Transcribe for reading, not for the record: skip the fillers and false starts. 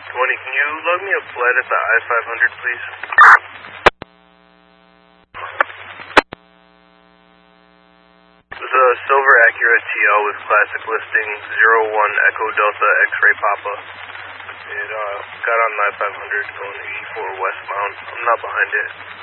20, can you log me a flight at the I-500, please? It was a silver Acura TL with classic listing 01 Echo Delta X-Ray Papa. It got on the I-500 going 84 westbound. I'm not behind it.